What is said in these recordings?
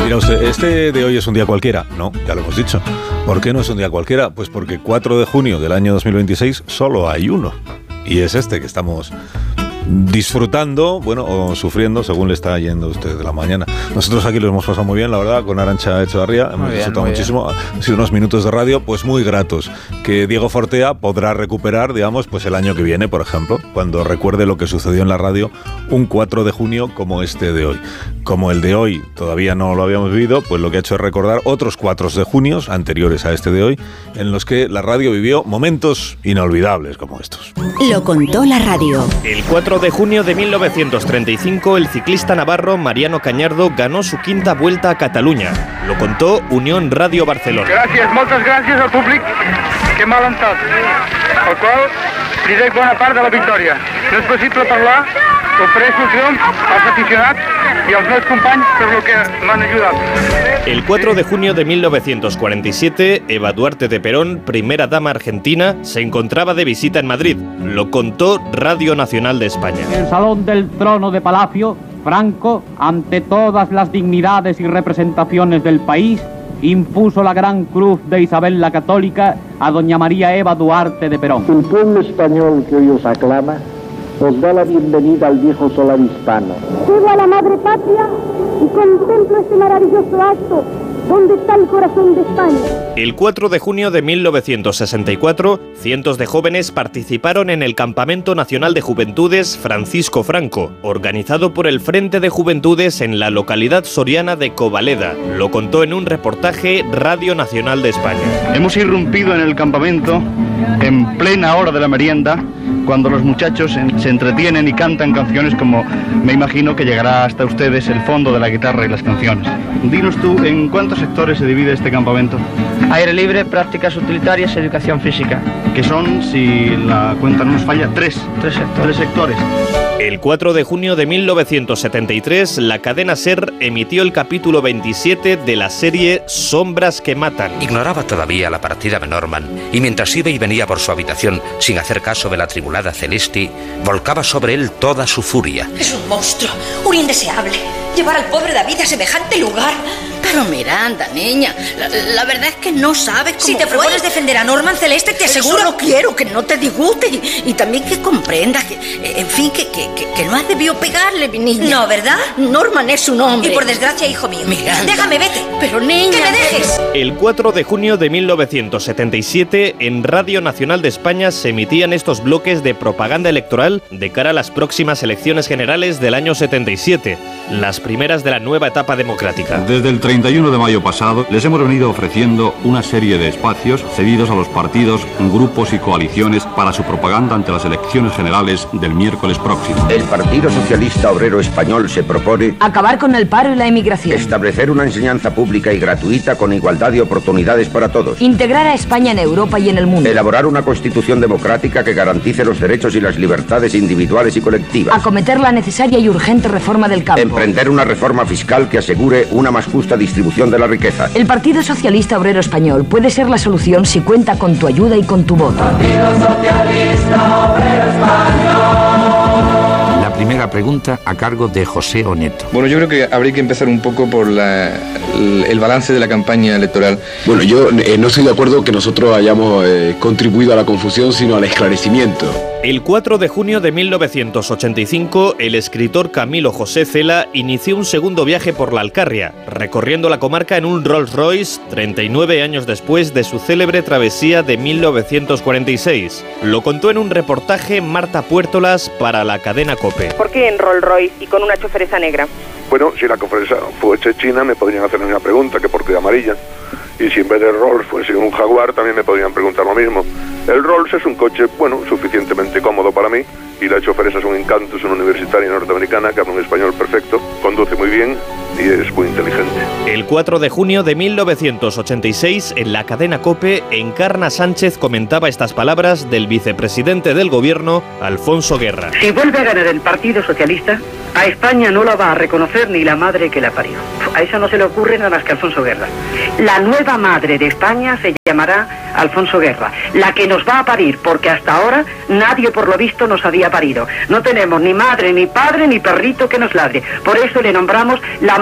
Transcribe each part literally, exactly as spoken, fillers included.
Mira usted, este de hoy es un día cualquiera. No, ya lo hemos dicho. ¿Por qué no es un día cualquiera? Pues porque cuatro de junio del año dos mil veintiséis solo hay uno. Y es este que estamos disfrutando, bueno, o sufriendo, según le está yendo a usted de la mañana. Nosotros aquí lo hemos pasado muy bien, la verdad, con Arantxa Echevarría. Hemos bien, disfrutado muchísimo. Bien. Han sido unos minutos de radio, pues muy gratos, que Diego Fortea podrá recuperar, digamos, pues el año que viene, por ejemplo, cuando recuerde lo que sucedió en la radio un cuatro de junio como este de hoy. Como el de hoy todavía no lo habíamos vivido, pues lo que ha hecho es recordar otros cuatro de junio anteriores a este de hoy, en los que la radio vivió momentos inolvidables como estos. Lo contó la radio. El cuatro de junio de mil novecientos treinta y cinco, el ciclista navarro Mariano Cañardo ganó su quinta Vuelta a Cataluña. Lo contó Unión Radio Barcelona. Gràcies, moltes gràcies al públic que m'ha alentat, al qual li dec bona part de la victòria. No és possible parlar, ofereixo el triomf als aficionats i als meus companys per lo que m'han ajudat. El cuatro de junio de mil novecientos cuarenta y siete, Eva Duarte de Perón, primera dama argentina, se encontraba de visita en Madrid. Lo contó Radio Nacional de España. En el Salón del Trono de Palacio, Franco, ante todas las dignidades y representaciones del país, impuso la gran cruz de Isabel la Católica a doña María Eva Duarte de Perón. El pueblo español que hoy os aclama os da la bienvenida al viejo solar hispano. Llego a la madre patria y contemplo este maravilloso acto donde está el corazón de España. El cuatro de junio de mil novecientos sesenta y cuatro, cientos de jóvenes participaron en el Campamento Nacional de Juventudes Francisco Franco, organizado por el Frente de Juventudes en la localidad soriana de Covaleda. Lo contó en un reportaje Radio Nacional de España. Hemos irrumpido en el campamento en plena hora de la merienda, cuando los muchachos se entretienen y cantan canciones como me imagino que llegará hasta ustedes el fondo de la guitarra y las canciones. Dinos tú, ¿en cuántos sectores se divide este campamento? Aire libre, prácticas utilitarias y educación física. Que son, si la cuenta no nos falla, tres. Tres sectores. Tres sectores. El cuatro de junio de mil novecientos setenta y tres, la cadena SER emitió el capítulo veintisiete de la serie Sombras que matan. Ignoraba todavía la partida de Norman y mientras iba y venía por su habitación sin hacer caso de la atribulada Celesti, volcaba sobre él toda su furia. Es un monstruo, un indeseable. Llevar al pobre David a semejante lugar. Pero mira, anda, niña, la, la verdad es que no sabes cómo Si te fue. propones defender a Norman, Celeste, te aseguro... Solo quiero que no te disguste y, y también que comprendas que, en fin, que, que, que, que no has debido pegarle, mi niña. No, ¿verdad? Norman es un hombre. Y por desgracia, hijo mío. Mira, déjame, vete. Pero niña... ¡Que me dejes! El cuatro de junio de mil novecientos setenta y siete, en Radio Nacional de España se emitían estos bloques de propaganda electoral de cara a las próximas elecciones generales del año setenta y siete, las primeras de la nueva etapa democrática. Desde el treinta y uno de mayo pasado les hemos venido ofreciendo una serie de espacios cedidos a los partidos, grupos y coaliciones para su propaganda ante las elecciones generales del miércoles próximo. El Partido Socialista Obrero Español se propone acabar con el paro y la emigración, establecer una enseñanza pública y gratuita con igualdad de oportunidades para todos, integrar a España en Europa y en el mundo, elaborar una constitución democrática que garantice los derechos y las libertades individuales y colectivas, acometer la necesaria y urgente reforma del campo, emprender una reforma fiscal que asegure una más justa distribución de la riqueza. El Partido Socialista Obrero Español puede ser la solución si cuenta con tu ayuda y con tu voto. Partido Socialista Obrero Español. La primera pregunta a cargo de José Oneto. Bueno, yo creo que habría que empezar un poco por la, el, el balance de la campaña electoral. Bueno, yo eh, no estoy de acuerdo que nosotros hayamos eh, contribuido a la confusión, sino al esclarecimiento. El cuatro de junio de mil novecientos ochenta y cinco, el escritor Camilo José Cela inició un segundo viaje por la Alcarria, recorriendo la comarca en un Rolls Royce treinta y nueve años después de su célebre travesía de mil novecientos cuarenta y seis. Lo contó en un reportaje Marta Puertolas para la cadena COPE. ¿Por qué en Rolls Royce y con una choferesa negra? Bueno, si la choferesa fuese china me podrían hacer una pregunta, que por qué amarilla. Y si en vez de Rolls fuese un Jaguar también me podrían preguntar lo mismo. El Rolls es un coche, bueno, suficientemente cómodo para mí, y la choferesa es un encanto, es una universitaria norteamericana que habla un español perfecto, conduce muy bien y es muy inteligente. El cuatro de junio de mil novecientos ochenta y seis, en la cadena COPE, Encarna Sánchez comentaba estas palabras del vicepresidente del gobierno, Alfonso Guerra. Si vuelve a ganar el Partido Socialista, a España no la va a reconocer ni la madre que la parió. A eso no se le ocurre nada más que Alfonso Guerra. La nueva madre de España se llamará Alfonso Guerra, la que nos va a parir, porque hasta ahora nadie por lo visto nos había parido. No tenemos ni madre, ni padre, ni perrito que nos ladre. Por eso le nombramos la madre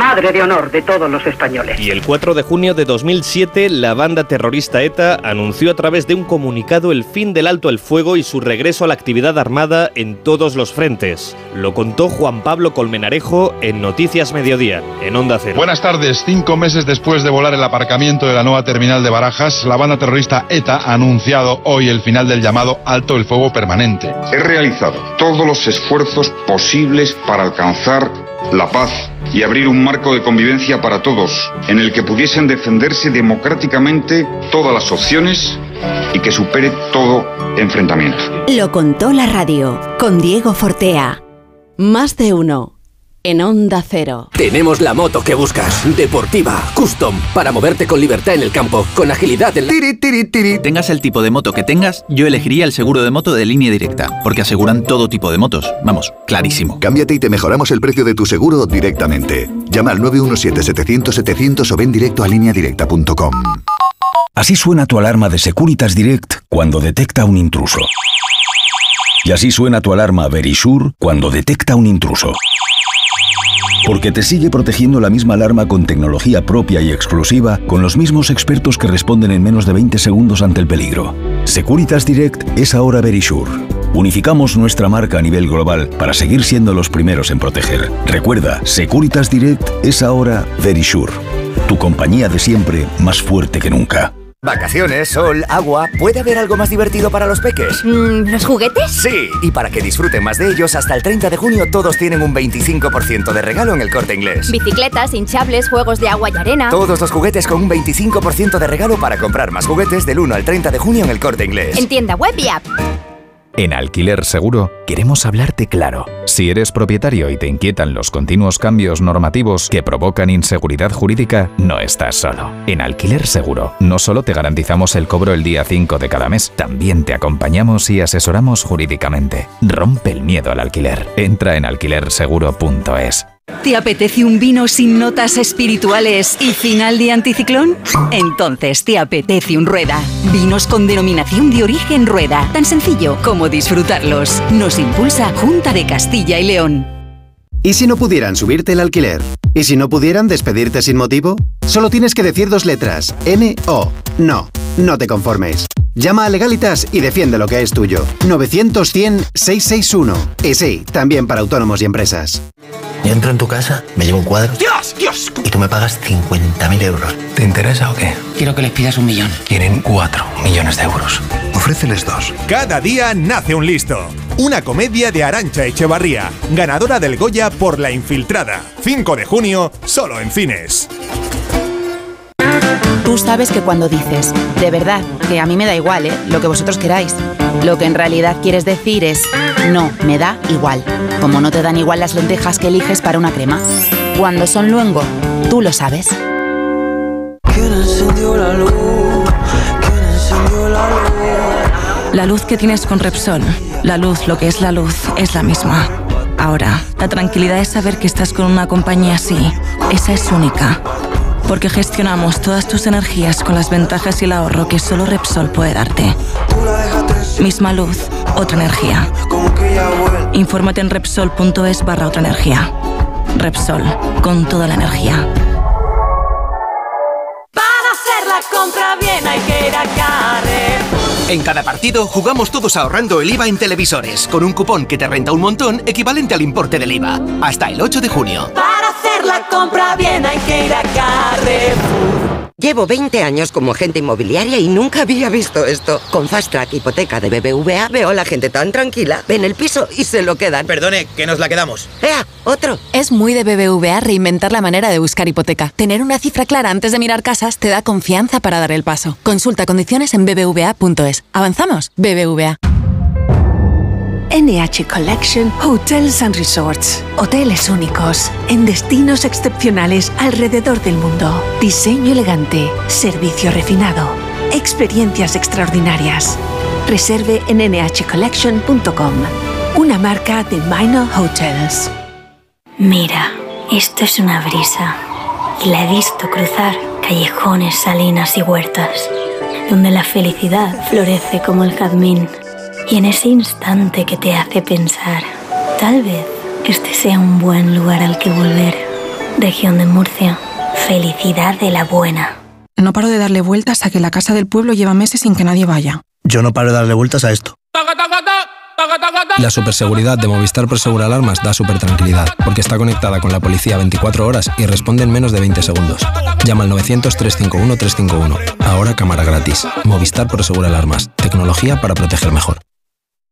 madre de honor de todos los españoles. Y el cuatro de junio de dos mil siete, la banda terrorista ETA anunció a través de un comunicado el fin del alto el fuego y su regreso a la actividad armada en todos los frentes. Lo contó Juan Pablo Colmenarejo en Noticias Mediodía, en Onda Cero. Buenas tardes. Cinco meses después de volar el aparcamiento de la nueva terminal de Barajas, la banda terrorista ETA ha anunciado hoy el final del llamado alto el fuego permanente. He realizado todos los esfuerzos posibles para alcanzar la paz y abrir un marco de convivencia para todos, en el que pudiesen defenderse democráticamente todas las opciones y que supere todo enfrentamiento. Lo contó la radio, con Diego Fortea. Más de uno. En Onda Cero. Tenemos la moto que buscas. Deportiva, custom, para moverte con libertad en el campo, con agilidad en la... Tiri, tiri, tiri. Tengas el tipo de moto que tengas, yo elegiría el seguro de moto de Línea Directa, porque aseguran todo tipo de motos. Vamos, clarísimo. Cámbiate y te mejoramos el precio de tu seguro directamente. Llama al nueve uno siete, setecientos, setecientos o ven directo a línea directa punto com. Así suena tu alarma de Securitas Direct cuando detecta un intruso. Y así suena tu alarma Verisure cuando detecta un intruso. Porque te sigue protegiendo la misma alarma con tecnología propia y exclusiva, con los mismos expertos que responden en menos de veinte segundos ante el peligro. Securitas Direct es ahora Verisure. Unificamos nuestra marca a nivel global para seguir siendo los primeros en proteger. Recuerda, Securitas Direct es ahora Verisure. Tu compañía de siempre, más fuerte que nunca. Vacaciones, sol, agua... ¿Puede haber algo más divertido para los peques? Mm, ¿Los juguetes? Sí, y para que disfruten más de ellos, hasta el treinta de junio todos tienen un veinticinco por ciento de regalo en El Corte Inglés. Bicicletas, hinchables, juegos de agua y arena... Todos los juguetes con un veinticinco por ciento de regalo para comprar más juguetes del uno al treinta de junio en El Corte Inglés. En tienda web y app. En Alquiler Seguro queremos hablarte claro. Si eres propietario y te inquietan los continuos cambios normativos que provocan inseguridad jurídica, no estás solo. En Alquiler Seguro no solo te garantizamos el cobro el día cinco de cada mes, también te acompañamos y asesoramos jurídicamente. Rompe el miedo al alquiler. Entra en alquiler seguro punto es. ¿Te apetece un vino sin notas espirituales y final de anticiclón? Entonces te apetece un Rueda. Vinos con denominación de origen Rueda. Tan sencillo como disfrutarlos. Nos impulsa Junta de Castilla y León. ¿Y si no pudieran subirte el alquiler? ¿Y si no pudieran despedirte sin motivo? Solo tienes que decir dos letras. N O. No, no te conformes. Llama a Legalitas y defiende lo que es tuyo. novecientos, cien, seiscientos sesenta y uno. Y sí, también para autónomos y empresas. Yo entro en tu casa, me llevo un cuadro. ¡Dios, Dios! Y tú me pagas cincuenta mil euros. ¿Te interesa o qué? Quiero que les pidas un millón. Quieren cuatro millones de euros. Ofréceles dos. Cada día nace un listo. Una comedia de Arantxa Echevarría, ganadora del Goya por La Infiltrada. cinco de junio, solo en cines. Tú sabes que cuando dices, de verdad, que a mí me da igual, ¿eh? Lo que vosotros queráis, lo que en realidad quieres decir es, no, me da igual. Como no te dan igual las lentejas que eliges para una crema. Cuando son luengo, tú lo sabes. ¿Quién encendió la luz? ¿Quién encendió la luz? La luz que tienes con Repsol, la luz, lo que es la luz, es la misma. Ahora, la tranquilidad es saber que estás con una compañía así. Esa es única. Porque gestionamos todas tus energías con las ventajas y el ahorro que solo Repsol puede darte. Misma luz, otra energía. Infórmate en Repsol punto es barra otra energía. Repsol, con toda la energía. Para hacer la compra bien hay que ir a Carrefour. En cada partido jugamos todos ahorrando el I V A en televisores, con un cupón que te renta un montón equivalente al importe del I V A. Hasta el ocho de junio. Para hacer la compra bien hay que ir a Carrefour. Llevo veinte años como agente inmobiliaria y nunca había visto esto. Con Fast Track Hipoteca de B B V A veo a la gente tan tranquila. Ven el piso y se lo quedan. Perdone, que nos la quedamos. ¡Ea! ¡Otro! Es muy de B B V A reinventar la manera de buscar hipoteca. Tener una cifra clara antes de mirar casas te da confianza para dar el paso. Consulta condiciones en b b v a punto es. ¿Avanzamos? B B V A. N H Collection Hotels and Resorts. Hoteles únicos, en destinos excepcionales alrededor del mundo. Diseño elegante, servicio refinado, experiencias extraordinarias. Reserve en n h collection punto com, una marca de Minor Hotels. Mira, esto es una brisa. Y la he visto cruzar callejones, salinas y huertas, donde la felicidad florece como el jazmín. Y en ese instante que te hace pensar, tal vez este sea un buen lugar al que volver. Región de Murcia. Felicidad de la buena. No paro de darle vueltas a que la casa del pueblo lleva meses sin que nadie vaya. Yo no paro de darle vueltas a esto. La superseguridad de Movistar Prosegur Alarmas da súper tranquilidad, porque está conectada con la policía veinticuatro horas y responde en menos de veinte segundos. Llama al novecientos, trescientos cincuenta y uno, trescientos cincuenta y uno. Ahora cámara gratis. Movistar Prosegur Alarmas. Tecnología para proteger mejor.